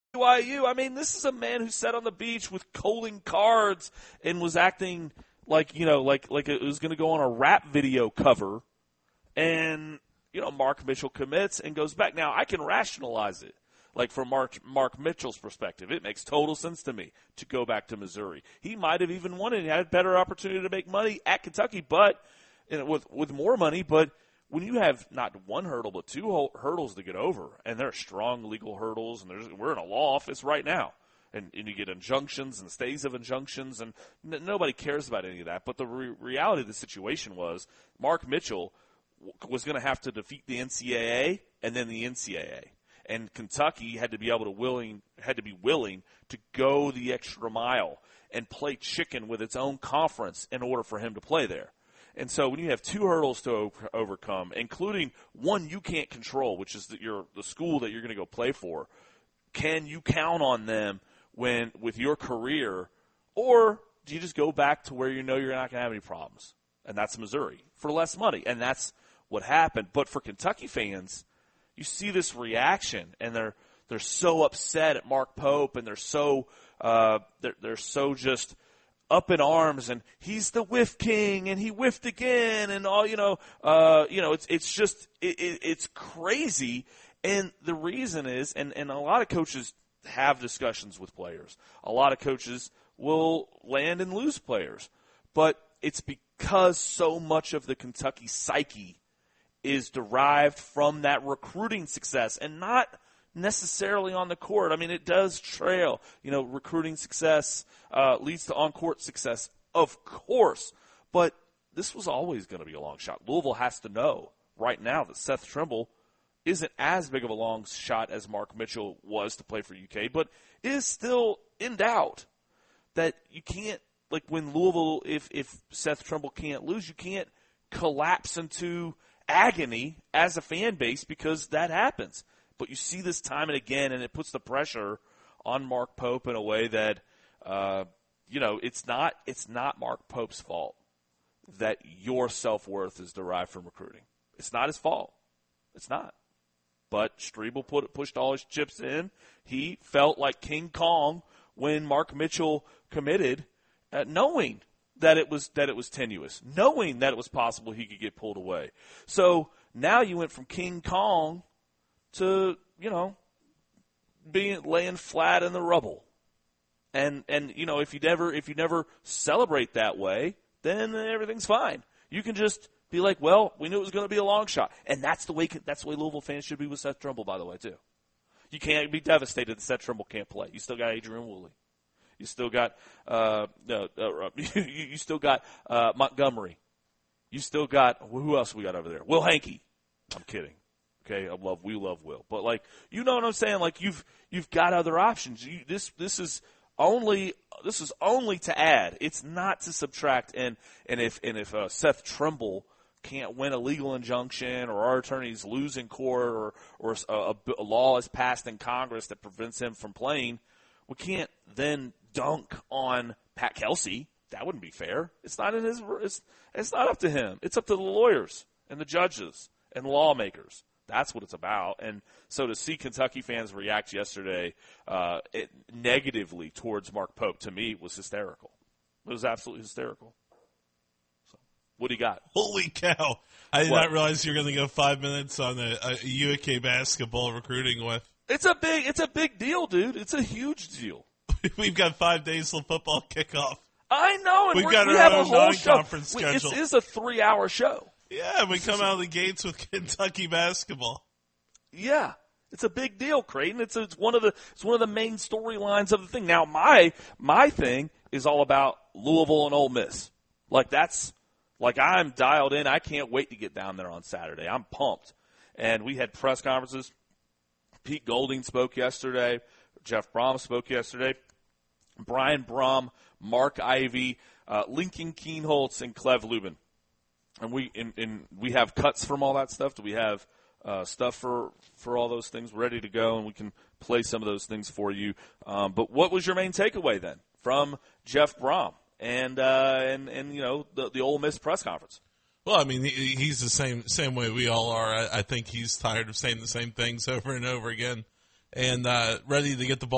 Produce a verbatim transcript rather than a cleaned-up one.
B Y U. I mean, this is a man who sat on the beach with calling cards and was acting like, you know, like like it was going to go on a rap video cover. And, you know, Mark Mitchell commits and goes back. Now, I can rationalize it. Like, from Mark, Mark Mitchell's perspective, it makes total sense to me to go back to Missouri. He might have even won it. He had a better opportunity to make money at Kentucky, but and with with more money. But when you have not one hurdle but two hurdles to get over, and there are strong legal hurdles, and there's, we're in a law office right now, and, and you get injunctions and stays of injunctions, and n- nobody cares about any of that. But the re- reality of the situation was Mark Mitchell w- was going to have to defeat the N C double A and then the N C double A. And Kentucky had to be able to willing had to be willing to go the extra mile and play chicken with its own conference in order for him to play there. And so when you have two hurdles to o- overcome, including one you can't control, which is the, your, the school that you're going to go play for, can you count on them when with your career, or do you just go back to where you know you're not going to have any problems? And that's Missouri for less money, and that's what happened. But for Kentucky fans, you see this reaction, and they're they're so upset at Mark Pope, and they're so uh, they're they're so just up in arms, and he's the whiff king, and he whiffed again, and all you know, uh, you know, it's it's just it, it, it's crazy, and the reason is, and and a lot of coaches have discussions with players. A lot of coaches will land and lose players, but it's because so much of the Kentucky psyche is derived from that recruiting success and not necessarily on the court. I mean, it does trail. You know, recruiting success uh, leads to on-court success, of course. But this was always going to be a long shot. Louisville has to know right now that Seth Trimble isn't as big of a long shot as Mark Mitchell was to play for U K, but is still in doubt that you can't, like when Louisville, if, if Seth Trimble can't lose, you can't collapse into agony as a fan base, because that happens. But you see this time and again, and it puts the pressure on Mark Pope in a way that, uh, you know, it's not it's not Mark Pope's fault that your self-worth is derived from recruiting. It's not his fault. It's not. But Strebel put pushed all his chips in. He felt like King Kong when Mark Mitchell committed, uh, knowing that it was that it was tenuous, knowing that it was possible he could get pulled away. So now you went from King Kong to, you know, being laying flat in the rubble. And and you know, if you never if you never celebrate that way, then everything's fine. You can just be like, well, we knew it was going to be a long shot, and that's the way that's the way Louisville fans should be with Seth Trimble, by the way, too. You can't be devastated that Seth Trimble can't play. You still got Adrian Woolley. You still got uh, uh, uh, you, you still got uh, Montgomery. You still got who else we got over there? Will Hankey. I'm kidding. Okay, I love we love Will, but like you know what I'm saying. Like you've you've got other options. You, this this is only this is only to add. It's not to subtract. And and if and if uh, Seth Trimble can't win a legal injunction, or our attorneys lose in court, or or a, a law is passed in Congress that prevents him from playing, we can't then dunk on Pat Kelsey. That wouldn't be fair. It's not in his. It's, it's not up to him. It's up to the lawyers and the judges and lawmakers. That's what it's about. And so to see Kentucky fans react yesterday uh, it, negatively towards Mark Pope, to me, was hysterical. It was absolutely hysterical. So, what do you got? Holy cow! I did What? not realize you were going to go five minutes on a, a U K basketball recruiting with. It's a big. It's a big deal, dude. It's a huge deal. We've got five days till football kickoff. I know, and We've we're, got we our have a own whole show. non-conference We- schedule. This is a three-hour show. Yeah, we come out of the gates with Kentucky basketball. Yeah, it's a big deal, Creighton. It's it's one of the it's one of the main storylines of the thing. Now, my my thing is all about Louisville and Ole Miss. Like that's like I'm dialed in. I can't wait to get down there on Saturday. I'm pumped. And we had press conferences. Pete Golding spoke yesterday. Jeff Brom spoke yesterday. Brian Brom, Mark Ivey, uh, Lincoln Keenholz, and Clev Lubin. And we and, and we have cuts from all that stuff. Do we have uh, stuff for, for all those things ready to go? And we can play some of those things for you. Um, but what was your main takeaway then from Jeff Brom and uh, and and you know the the Ole Miss press conference? Well, I mean, he, he's the same same way we all are. I, I think he's tired of saying the same things over and over again, and uh, ready to get the ball